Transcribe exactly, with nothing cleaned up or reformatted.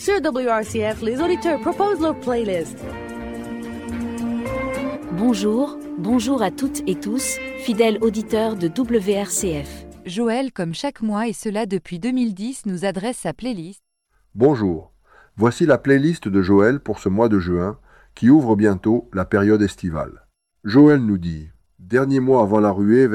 Sur W R C F, les auditeurs proposent leur playlist. Bonjour, bonjour à toutes et tous, fidèles auditeurs de W R C F. Joël, comme chaque mois et cela depuis deux mille dix, nous adresse sa playlist. Bonjour, voici la playlist de Joël pour ce mois de juin, qui ouvre bientôt la période estivale. Joël nous dit « Dernier mois avant la ruée